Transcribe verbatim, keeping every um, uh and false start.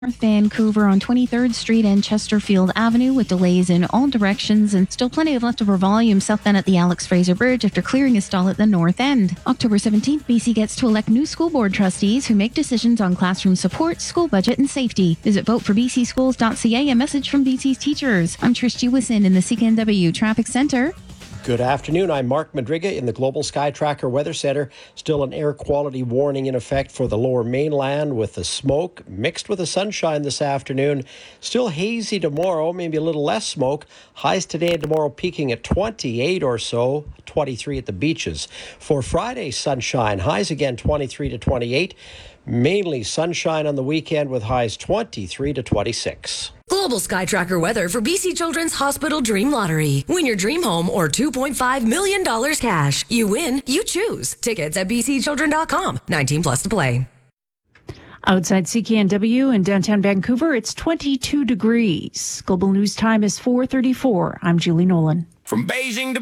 North Vancouver on twenty-third Street and Chesterfield Avenue with delays in all directions and still plenty of leftover volume southbound at the Alex Fraser Bridge after clearing a stall at the north end. October seventeenth, B C gets to elect new school board trustees who make decisions on classroom support, school budget, and safety. Visit vote for b c schools dot c a, a message from B C's teachers. I'm Trish Jewison in the C K N W Traffic Center. Good afternoon. I'm Mark Madriga in the Global Sky Tracker Weather Center. Still an air quality warning in effect for the lower mainland with the smoke mixed with the sunshine this afternoon. Still hazy tomorrow, maybe a little less smoke. Highs today and tomorrow peaking at twenty-eight or so, twenty-three at the beaches. For Friday, sunshine. Highs again twenty-three to twenty-eight. Mainly sunshine on the weekend with highs twenty-three to twenty-six. Global Sky Tracker weather for B C Children's Hospital Dream Lottery. Win your dream home or two point five million dollars cash. You win, you choose. Tickets at b c children dot com. nineteen plus to play. Outside C K N W in downtown Vancouver, it's twenty-two degrees. Global News Time is four thirty-four. I'm Julie Nolan. From Beijing to